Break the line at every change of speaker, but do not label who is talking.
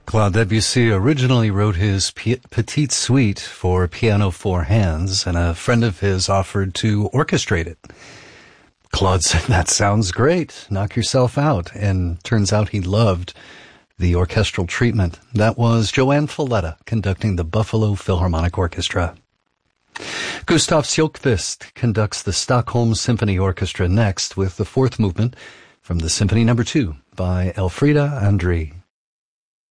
Claude Debussy originally wrote his Petite Suite for piano four hands, and a friend of his offered to orchestrate it. Claude said, "That sounds great. Knock yourself out." And turns out he loved the orchestral treatment. That was Joanne Falletta conducting the Buffalo Philharmonic Orchestra. Gustav Sjökvist conducts the Stockholm Symphony Orchestra next with the fourth movement from the Symphony No. 2 by Elfriede André.